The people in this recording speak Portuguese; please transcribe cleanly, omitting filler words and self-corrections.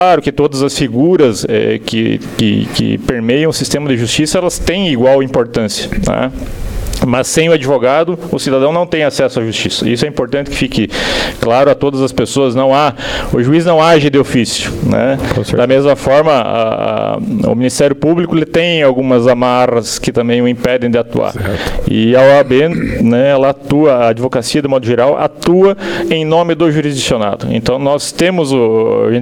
claro que todas as figuras que permeiam o sistema de justiça, elas têm igual importância, né? Mas sem o advogado, o cidadão não tem acesso à justiça. Isso é importante que fique claro a todas as pessoas. O juiz não age de ofício, né? Da mesma forma, o Ministério Público ele tem algumas amarras que também o impedem de atuar. Certo. E a OAB, né, ela atua, a advocacia, de modo geral, atua em nome do jurisdicionado. Então, nós temos